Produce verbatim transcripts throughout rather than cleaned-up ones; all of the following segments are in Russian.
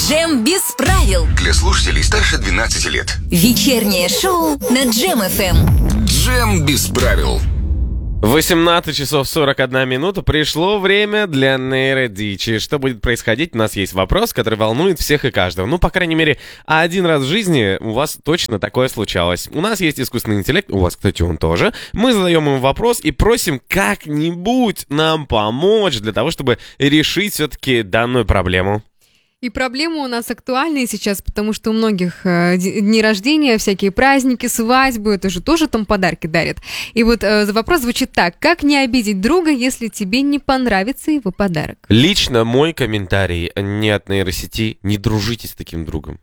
Джем без правил. Для слушателей старше двенадцати лет. Вечернее шоу на Джем эф эм. Джем без правил. восемнадцать часов сорок одна минута. Пришло время для нейродичи. Что будет происходить? У нас есть вопрос, который волнует всех и каждого. Ну, по крайней мере, один раз в жизни у вас точно такое случалось. У нас есть искусственный интеллект, у вас, кстати, он тоже. Мы задаем ему вопрос и просим как-нибудь нам помочь для того, чтобы решить все-таки данную проблему. И проблемы у нас актуальные сейчас, потому что у многих э, дни рождения, всякие праздники, свадьбы, это же тоже там подарки дарят. И вот э, вопрос звучит так: как не обидеть друга, если тебе не понравится его подарок? Лично мой комментарий: не от нейросети, не дружите с таким другом.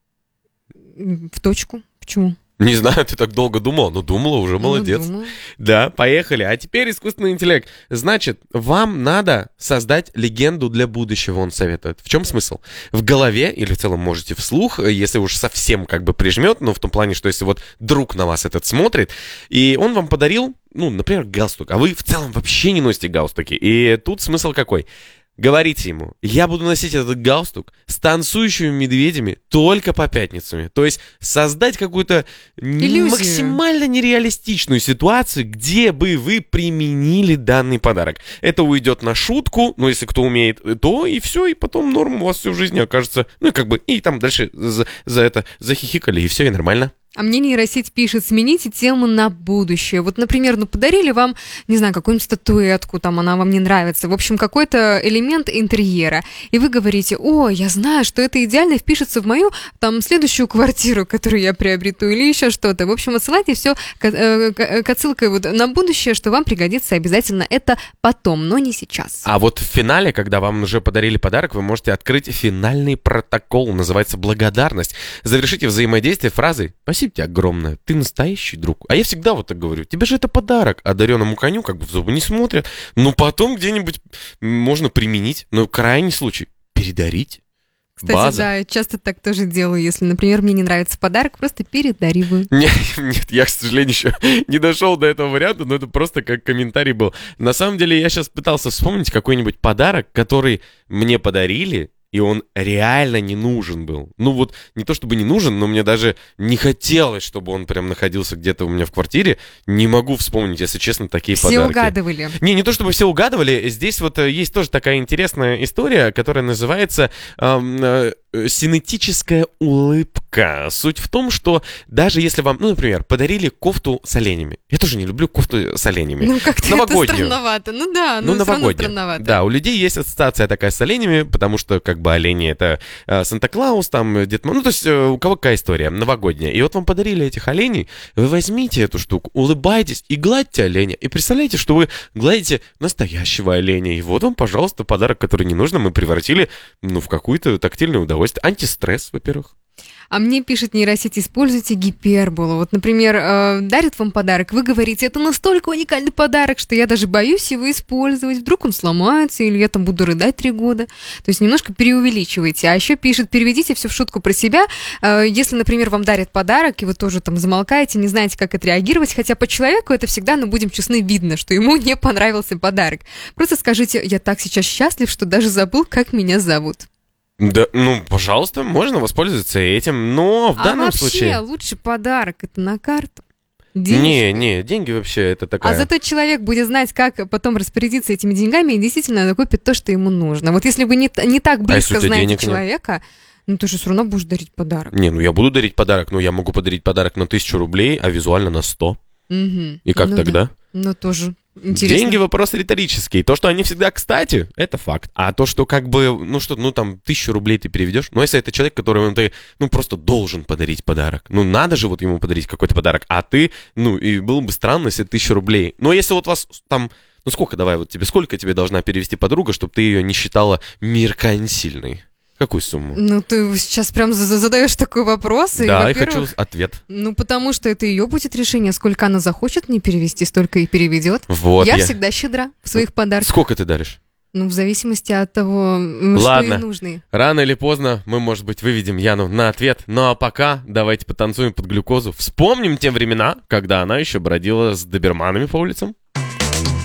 В точку. Почему? Не знаю, ты так долго думала, но думала, уже молодец. Ну, да, поехали. А теперь искусственный интеллект. Значит, вам надо создать легенду для будущего, он советует. В чем смысл? В голове, или в целом можете вслух, если уж совсем как бы прижмет, но в том плане, что если вот друг на вас этот смотрит, и он вам подарил, ну, например, галстук, а вы в целом вообще не носите галстуки. И тут смысл какой? Говорите ему: я буду носить этот галстук с танцующими медведями только по пятницам. То есть создать какую-то иллюзию, максимально нереалистичную ситуацию, где бы вы применили данный подарок. Это уйдет на шутку, но если кто умеет, то и все, и потом норм у вас все в жизни окажется. Ну и как бы, и там дальше за, за это захихикали, и все, и нормально. А мне нейросеть пишет: смените тему на будущее. Вот, например, ну подарили вам, не знаю, какую-нибудь статуэтку, там она вам не нравится, в общем, какой-то элемент интерьера. И вы говорите: о, я знаю, что это идеально впишется в мою там следующую квартиру, которую я приобрету, или еще что-то. В общем, отсылайте все к, э, к, к отсылкой вот на будущее, что вам пригодится обязательно это потом, но не сейчас. А вот в финале, когда вам уже подарили подарок, вы можете открыть финальный протокол, называется благодарность. Завершите взаимодействие фразой: спасибо тебе огромное, ты настоящий друг. А я всегда вот так говорю: тебе же это подарок. А дареному коню как бы в зубы не смотрят. Ну, потом где-нибудь можно применить. Но крайний случай — передарить. Кстати, База. Да, я часто так тоже делаю. Если, например, мне не нравится подарок, просто передариваю. Нет, нет, я, к сожалению, еще не дошел до этого варианта, но это просто как комментарий был. На самом деле, я сейчас пытался вспомнить какой-нибудь подарок, который мне подарили, и он реально не нужен был. Ну вот, не то чтобы не нужен, но мне даже не хотелось, чтобы он прям находился где-то у меня в квартире. Не могу вспомнить, если честно, такие все подарки. Все угадывали. Не, не то чтобы все угадывали. Здесь вот есть тоже такая интересная история, которая называется эм, э, синетическая улыбка. Суть в том, что даже если вам, ну, например, подарили кофту с оленями. Я тоже не люблю кофту с оленями. Ну, как-то это странновато. Ну да, ну, ну, новогоднюю. Странновато. Да, у людей есть ассоциация такая с оленями, потому что как бы олени — это э, Санта-Клаус, там, Дед Мороз, ну, то есть э, у кого какая история новогодняя. И вот вам подарили этих оленей, вы возьмите эту штуку, улыбайтесь и гладьте оленя. И представляете, что вы гладите настоящего оленя. И вот вам, пожалуйста, подарок, который не нужно, мы превратили, ну, в какое-то тактильное удовольствие. Антистресс, во-первых. А мне пишет нейросеть: используйте гиперболу. Вот, например, э, дарит вам подарок, вы говорите: это настолько уникальный подарок, что я даже боюсь его использовать. Вдруг он сломается, или я там буду рыдать три года. То есть немножко преувеличиваете. А еще пишет: переведите все в шутку про себя. Э, если, например, вам дарят подарок, и вы тоже там замолкаете, не знаете, как отреагировать, хотя по человеку это всегда, ну, будем честны, видно, что ему не понравился подарок. Просто скажите: я так сейчас счастлив, что даже забыл, как меня зовут. Да, ну, пожалуйста, можно воспользоваться этим, но в а данном вообще, случае... лучше подарок это на карту. Денежки. Не, не, деньги вообще это такая... А зато человек будет знать, как потом распорядиться этими деньгами и действительно накопит то, что ему нужно. Вот если вы не, не так близко а знаете человека, нет? Ну ты же все равно будешь дарить подарок. Не, ну я буду дарить подарок, но я могу подарить подарок на тысячу рублей, а визуально на сто. Угу. И как ну тогда? Да. Ну тоже... Интересно. Деньги — вопрос риторический. То, что они всегда кстати, это факт. А то, что как бы, ну что, ну там, тысячу рублей ты переведешь, ну если это человек, которому ты, ну просто должен подарить подарок. Ну надо же вот ему подарить какой-то подарок. А ты, ну и было бы странно, если тысяча рублей. Но если вот вас там, ну сколько, давай вот тебе, сколько тебе должна перевести подруга, чтобы ты ее не считала меркантильной? Какую сумму? Ну, ты сейчас прям задаешь такой вопрос. Да, и, и хочу ответ. Ну, потому что это ее будет решение. Сколько она захочет мне перевести, столько и переведет. Вот я, я всегда щедра в своих подарках. Сколько ты даришь? Ну, в зависимости от того, Ладно. что ей нужно. Рано или поздно мы, может быть, выведем Яну на ответ. Ну, а пока давайте потанцуем под глюкозу. Вспомним те времена, когда она еще бродила с доберманами по улицам.